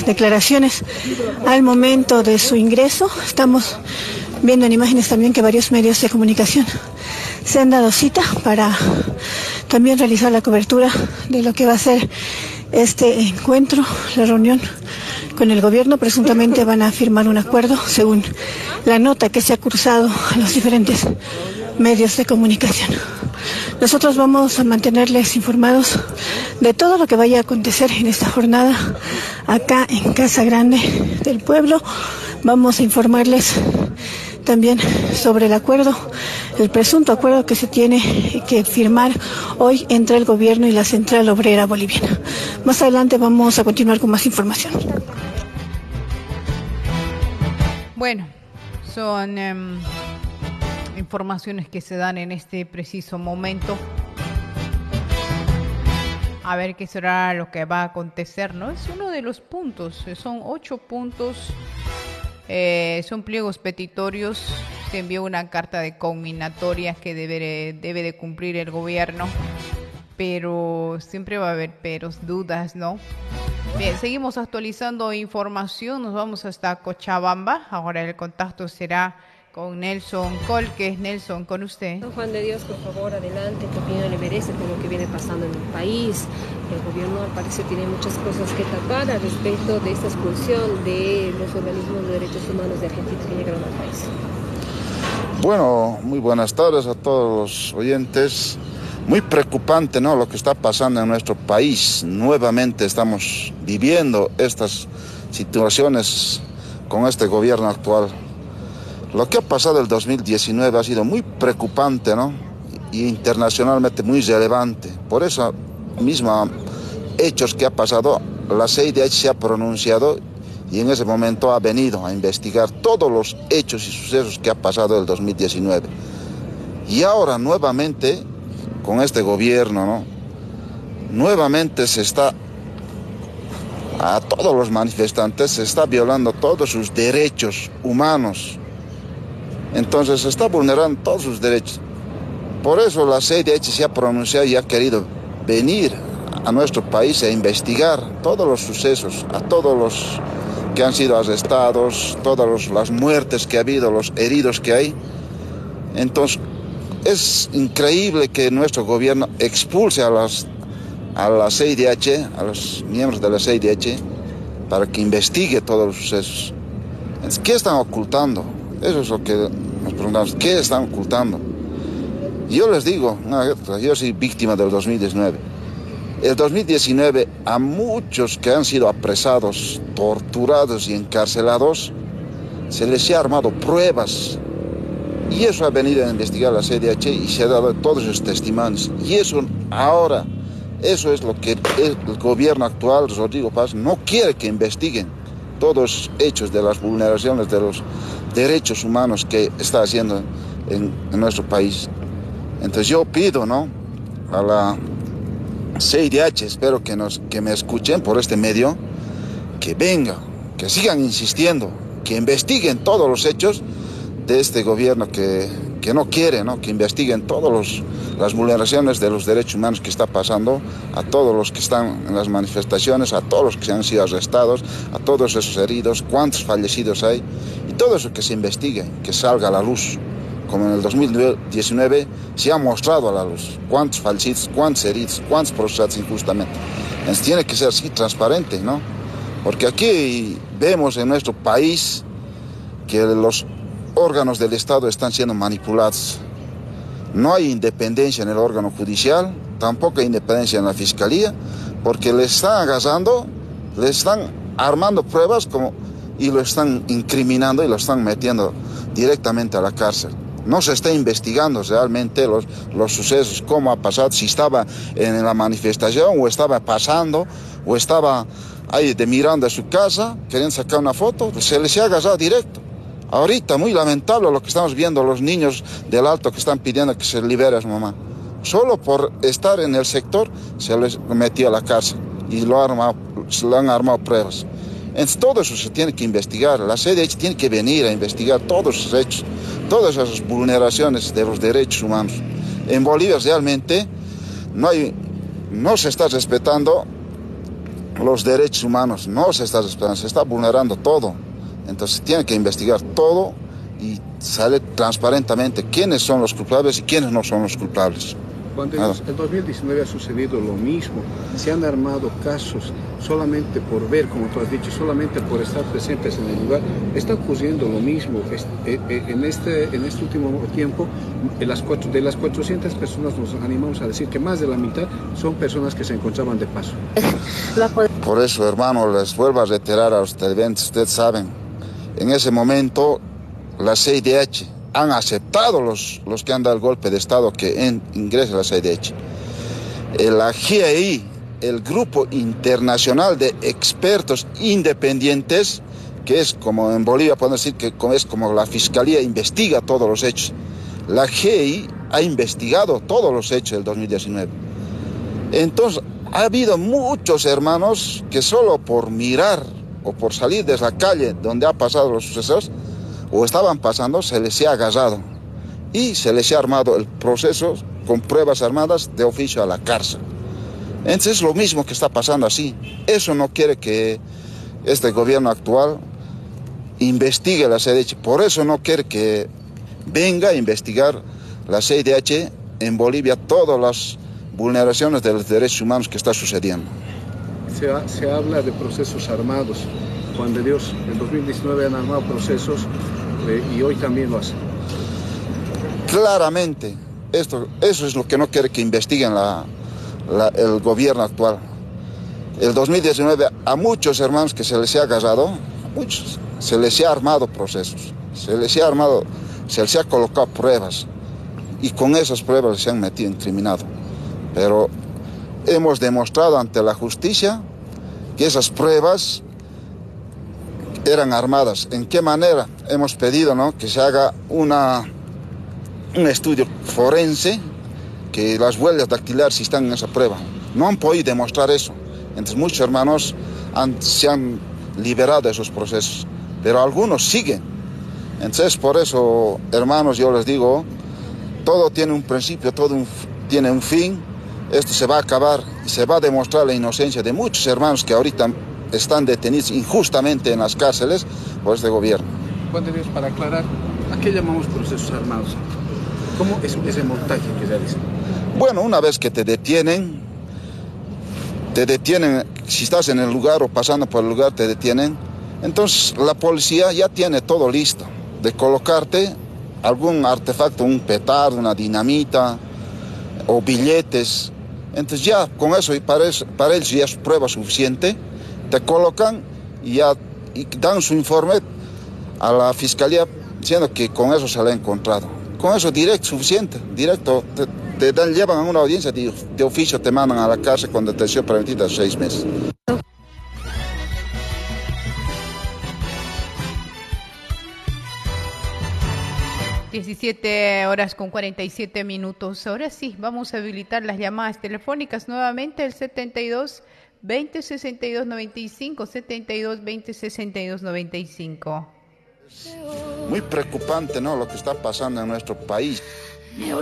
declaraciones al momento de su ingreso. Estamos viendo en imágenes también que varios medios de comunicación se han dado cita para también realizar la cobertura de lo que va a ser este encuentro, la reunión con el gobierno. Presuntamente van a firmar un acuerdo según la nota que se ha cruzado a los diferentes medios de comunicación. Nosotros vamos a mantenerles informados de todo lo que vaya a acontecer en esta jornada acá en Casa Grande del Pueblo. Vamos a informarles también sobre el acuerdo, el presunto acuerdo que se tiene que firmar hoy entre el gobierno y la Central Obrera Boliviana. Más adelante vamos a continuar con más información. Bueno, son informaciones que se dan en este preciso momento. A ver qué será lo que va a acontecer, ¿no? Es uno de los puntos, son 8 puntos, son pliegos petitorios. Se envió una carta de conminatoria que debe de cumplir el gobierno, pero siempre va a haber peros, dudas, ¿no? Bien, seguimos actualizando información, nos vamos hasta Cochabamba. Ahora el contacto será con Nelson Colques. Nelson, con usted. Don Juan de Dios, por favor, adelante. ¿Qué opinión le merece con lo que viene pasando en el país? El gobierno, al parecer, tiene muchas cosas que tapar al respecto de esta expulsión de los organismos de derechos humanos de Argentina que llegaron al país. Bueno, muy buenas tardes a todos los oyentes. Muy preocupante, ¿no?, lo que está pasando en nuestro país. Nuevamente estamos viviendo estas situaciones con este gobierno actual. Lo que ha pasado el 2019 ha sido muy preocupante, ¿no?, y internacionalmente muy relevante. Por eso mismo hechos que ha pasado, la CIDH se ha pronunciado y en ese momento ha venido a investigar todos los hechos y sucesos que ha pasado el 2019. Y ahora nuevamente, con este gobierno, ¿no?, nuevamente se está, a todos los manifestantes, se está violando todos sus derechos humanos. Entonces se está vulnerando todos sus derechos. Por eso la CIDH se ha pronunciado y ha querido venir a nuestro país a investigar todos los sucesos, a todos los que han sido arrestados, todas las muertes que ha habido, los heridos que hay. Entonces es increíble que nuestro gobierno expulse a la CIDH, a los miembros de la CIDH, para que investigue todos los sucesos. Entonces, ¿qué están ocultando? Eso es lo que nos preguntamos. ¿Qué están ocultando? Yo les digo, yo soy víctima del 2019. El 2019 a muchos que han sido apresados, torturados y encarcelados, se les ha armado pruebas. Y eso ha venido a investigar la CIDH y se ha dado todos esos testimonios. Y eso ahora, eso es lo que el gobierno actual, Rodrigo Paz, no quiere que investiguen todos los hechos de las vulneraciones de los derechos humanos que está haciendo en nuestro país. Entonces yo pido, ¿no?, a la CIDH, espero que me escuchen por este medio, que venga, que sigan insistiendo, que investiguen todos los hechos de este gobierno que no quiere, ¿no?, que investiguen todas las vulneraciones de los derechos humanos que está pasando, a todos los que están en las manifestaciones, a todos los que han sido arrestados, a todos esos heridos, cuántos fallecidos hay, y todo eso que se investigue, que salga a la luz, como en el 2019 se ha mostrado a la luz, cuántos fallecidos, cuántos heridos, cuántos procesados injustamente. Entonces tiene que ser así transparente, ¿no?, porque aquí vemos en nuestro país que los órganos del Estado están siendo manipulados. No hay independencia en el órgano judicial, tampoco hay independencia en la fiscalía, porque le están agarrando, le están armando pruebas y lo están incriminando y lo están metiendo directamente a la cárcel. No se está investigando realmente los sucesos, cómo ha pasado, si estaba en la manifestación o estaba pasando o estaba ahí mirando a su casa, queriendo sacar una foto, se les ha agarrado directo. Ahorita, muy lamentable lo que estamos viendo, los niños del Alto que están pidiendo que se libere a su mamá. Solo por estar en el sector se les metió a la cárcel y se le han armado pruebas. Entonces todo eso se tiene que investigar. La CIDH tiene que venir a investigar todos esos hechos, todas esas vulneraciones de los derechos humanos. En Bolivia realmente no se está respetando los derechos humanos no se está respetando, se está vulnerando todo. Entonces tiene que investigar todo y sale transparentemente quiénes son los culpables y quiénes no son los culpables. Cuando en 2019 ha sucedido lo mismo, se han armado casos solamente por ver, como tú has dicho, solamente por estar presentes en el lugar. Está ocurriendo lo mismo en este último tiempo. De las 400 personas nos animamos a decir que más de la mitad son personas que se encontraban de paso. Por eso, hermano, les vuelvo a reiterar a ustedes saben, en ese momento la CIDH han aceptado los que han dado el golpe de Estado que ingrese a la CIDH. La GIEI, el Grupo Internacional de Expertos Independientes, que es como en Bolivia podemos decir que es como la Fiscalía investiga todos los hechos. La GIEI ha investigado todos los hechos del 2019. Entonces, ha habido muchos hermanos que solo por mirar o por salir de la calle donde ha pasado los sucesos, o estaban pasando, se les ha agarrado y se les ha armado el proceso con pruebas armadas de oficio a la cárcel. Entonces es lo mismo que está pasando así. Eso no quiere que este gobierno actual investigue la CIDH, por eso no quiere que venga a investigar la CIDH en Bolivia todas las vulneraciones de los derechos humanos que está sucediendo. Se habla de procesos armados. Juan de Dios, en 2019 han armado procesos y hoy también lo hacen. Claramente, eso es lo que no quiere que investiguen el gobierno actual. El 2019 a muchos hermanos que se les ha agarrado, muchos, se les ha armado procesos, se les ha colocado pruebas y con esas pruebas se han metido incriminados. Pero hemos demostrado ante la justicia que esas pruebas eran armadas. ¿En qué manera? Hemos pedido, ¿no?, que se haga un estudio forense, que las huellas dactilares si están en esa prueba. No han podido demostrar eso. Entonces muchos hermanos se han liberado de esos procesos, pero algunos siguen. Entonces por eso, hermanos, yo les digo, todo tiene un principio, tiene un fin. Esto se va a acabar y se va a demostrar la inocencia de muchos hermanos que ahorita están detenidos injustamente en las cárceles por este gobierno. Juan de Dios, para aclarar, ¿a qué llamamos procesos armados? ¿Cómo es ese montaje que realizan? Bueno, una vez que te detienen, si estás en el lugar o pasando por el lugar te detienen, entonces la policía ya tiene todo listo, de colocarte algún artefacto, un petardo, una dinamita o billetes. Entonces ya con eso, y para ellos ya es prueba suficiente, te colocan y dan su informe a la fiscalía diciendo que con eso se le ha encontrado. Con eso suficiente, directo, te llevan a una audiencia de oficio, te mandan a la cárcel con detención preventiva de 6 meses. 17:47. Ahora sí, vamos a habilitar las llamadas telefónicas nuevamente, el 72 20 62 95, 72 20 62 95. Muy preocupante, ¿no?, lo que está pasando en nuestro país.